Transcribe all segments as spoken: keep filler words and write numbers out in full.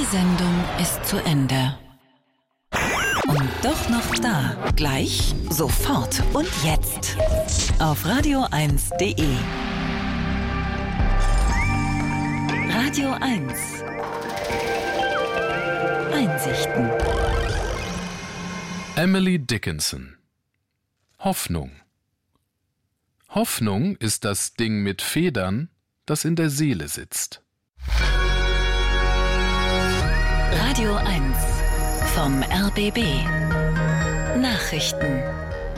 Sendung ist zu Ende. Und doch noch da. Gleich, sofort und jetzt. Auf radio eins punkt de. Radio eins. Einsichten. Emily Dickinson. Hoffnung. Hoffnung ist das Ding mit Federn, das in der Seele sitzt. Radio eins vom R B B. Nachrichten.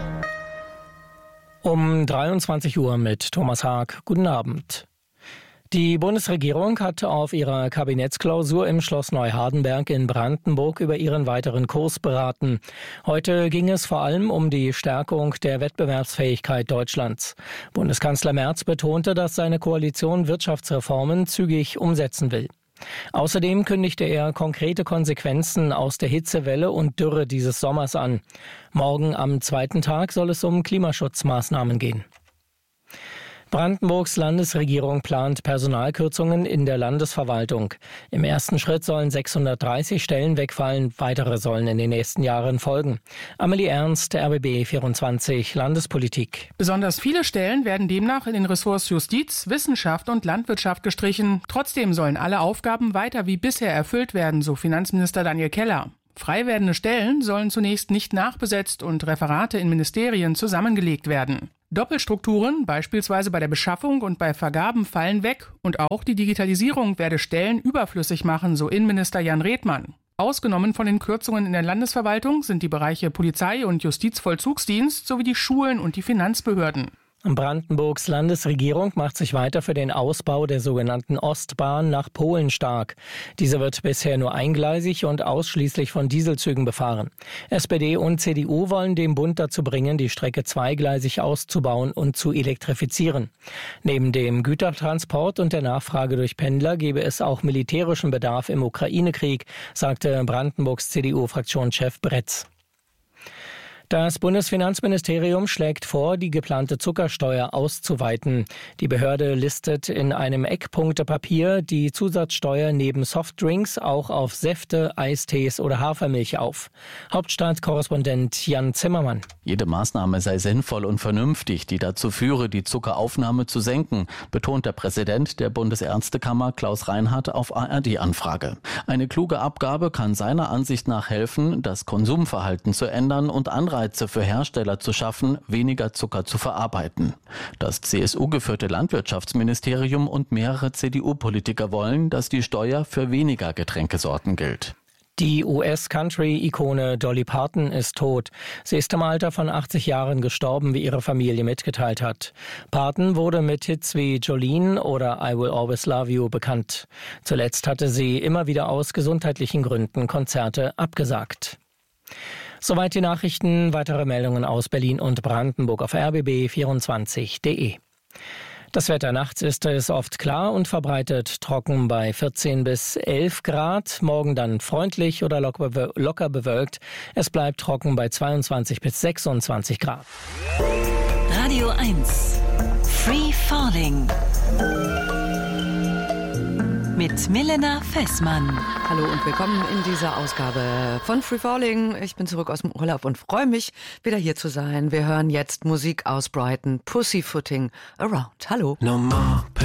Um dreiundzwanzig Uhr mit Thomas Haag. Guten Abend. Die Bundesregierung hat auf ihrer Kabinettsklausur im Schloss Neuhardenberg in Brandenburg über ihren weiteren Kurs beraten. Heute ging es vor allem um die Stärkung der Wettbewerbsfähigkeit Deutschlands. Bundeskanzler Merz betonte, dass seine Koalition Wirtschaftsreformen zügig umsetzen will. Außerdem kündigte er konkrete Konsequenzen aus der Hitzewelle und Dürre dieses Sommers an. Morgen am zweiten Tag soll es um Klimaschutzmaßnahmen gehen. Brandenburgs Landesregierung plant Personalkürzungen in der Landesverwaltung. Im ersten Schritt sollen sechshundertdreißig Stellen wegfallen, weitere sollen in den nächsten Jahren folgen. Amelie Ernst, R B B vierundzwanzig, Landespolitik. Besonders viele Stellen werden demnach in den Ressorts Justiz, Wissenschaft und Landwirtschaft gestrichen. Trotzdem sollen alle Aufgaben weiter wie bisher erfüllt werden, so Finanzminister Daniel Keller. Frei werdende Stellen sollen zunächst nicht nachbesetzt und Referate in Ministerien zusammengelegt werden. Doppelstrukturen, beispielsweise bei der Beschaffung und bei Vergaben, fallen weg und auch die Digitalisierung werde Stellen überflüssig machen, so Innenminister Jan Redmann. Ausgenommen von den Kürzungen in der Landesverwaltung sind die Bereiche Polizei und Justizvollzugsdienst sowie die Schulen und die Finanzbehörden. Brandenburgs Landesregierung macht sich weiter für den Ausbau der sogenannten Ostbahn nach Polen stark. Diese wird bisher nur eingleisig und ausschließlich von Dieselzügen befahren. S P D und C D U wollen den Bund dazu bringen, die Strecke zweigleisig auszubauen und zu elektrifizieren. Neben dem Gütertransport und der Nachfrage durch Pendler gebe es auch militärischen Bedarf im Ukraine-Krieg, sagte Brandenburgs C D U-Fraktionschef Bretz. Das Bundesfinanzministerium schlägt vor, die geplante Zuckersteuer auszuweiten. Die Behörde listet in einem Eckpunktepapier die Zusatzsteuer neben Softdrinks auch auf Säfte, Eistees oder Hafermilch auf. Hauptstadtkorrespondent Jan Zimmermann. Jede Maßnahme sei sinnvoll und vernünftig, die dazu führe, die Zuckeraufnahme zu senken, betont der Präsident der Bundesärztekammer Klaus Reinhardt auf A R D-Anfrage. Eine kluge Abgabe kann seiner Ansicht nach helfen, das Konsumverhalten zu ändern und Anreize für Hersteller zu schaffen, weniger Zucker zu verarbeiten. Das C S U-geführte Landwirtschaftsministerium und mehrere C D U-Politiker wollen, dass die Steuer für weniger Getränkesorten gilt. Die U S-Country-Ikone Dolly Parton ist tot. Sie ist im Alter von achtzig Jahren gestorben, wie ihre Familie mitgeteilt hat. Parton wurde mit Hits wie Jolene oder I Will Always Love You bekannt. Zuletzt hatte sie immer wieder aus gesundheitlichen Gründen Konzerte abgesagt. Soweit die Nachrichten. Weitere Meldungen aus Berlin und Brandenburg auf r b b vierundzwanzig punkt de. Das Wetter nachts ist es oft klar und verbreitet trocken bei vierzehn bis elf Grad. Morgen dann freundlich oder locker bewölkt. Es bleibt trocken bei zweiundzwanzig bis sechsundzwanzig Grad. Radio eins. Free Falling. Mit Milena Fessmann. Hallo und willkommen in dieser Ausgabe von Free Falling. Ich bin zurück aus dem Urlaub und freue mich, wieder hier zu sein. Wir hören jetzt Musik aus Brighton, Pussyfooting Around. Hallo. No more